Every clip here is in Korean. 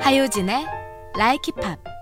하효진의 Like It Pop.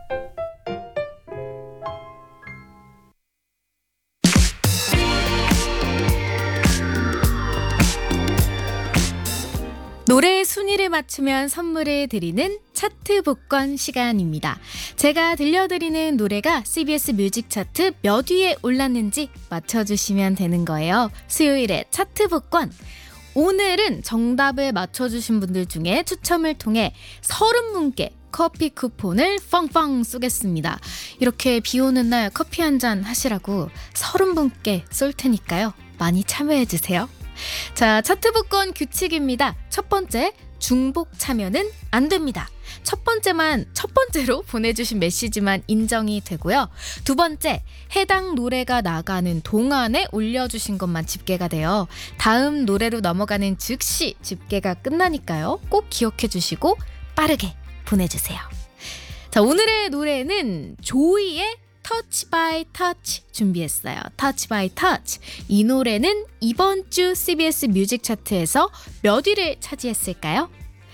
노래의 순위를 맞추면 선물을 드리는 차트 복권 시간입니다. 제가 들려드리는 노래가 CBS 뮤직 차트 몇 위에 올랐는지 맞춰주시면 되는 거예요. 수요일에 차트 복권. 오늘은 정답을 맞춰주신 분들 중에 추첨을 통해 30분께 커피 쿠폰을 펑펑 쏘겠습니다. 이렇게 비 오는 날 커피 한잔 하시라고 30분께 쏠 테니까요. 많이 참여해주세요. 자, 차트 복권 규칙입니다. 첫 번째, 중복 참여는 안 됩니다. 첫 번째로 보내주신 메시지만 인정이 되고요. 두 번째, 해당 노래가 나가는 동안에 올려주신 것만 집계가 돼요. 다음 노래로 넘어가는 즉시 집계가 끝나니까요. 꼭 기억해 주시고 빠르게 보내주세요. 자, 오늘의 노래는 조이의 Touch by Touch 준비했어요. Touch by Touch. 이 노래는 이번 주 CBS 뮤직 차트에서 몇 위를 차지했을까요?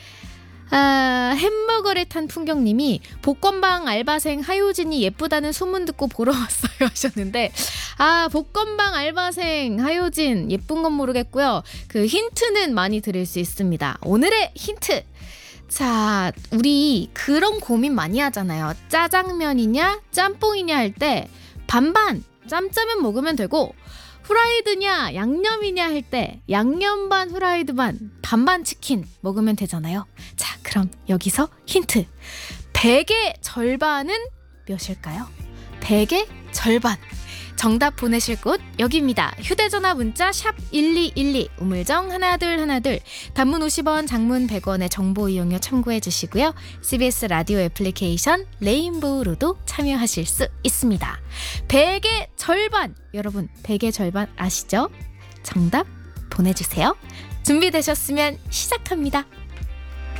햄버거를 탄 풍경님이 복권방 알바생 하효진이 예쁘다는 소문 듣고 보러 왔어요 하셨는데, 복권방 알바생 하효진 예쁜 건 모르겠고요. 그 힌트는 많이 드릴 수 있습니다. 오늘의 힌트. 자, 우리 그런 고민 많이 하잖아요. 짜장면이냐 짬뽕이냐 할 때 반반 짬짜면 먹으면 되고, 후라이드냐 양념이냐 할 때 양념 반 후라이드 반 반반 치킨 먹으면 되잖아요. 자, 그럼 여기서 힌트. 100의 절반은 몇일까요? 100의 절반. 정답 보내실 곳 여기입니다. 휴대전화 문자 샵 1212 우물정 1212, 단문 50원 장문 100원의 정보 이용료 참고해 주시고요. CBS 라디오 애플리케이션 레인보우로도 참여하실 수 있습니다. 100의 절반, 여러분 100의 절반 아시죠? 정답 보내주세요. 준비되셨으면 시작합니다.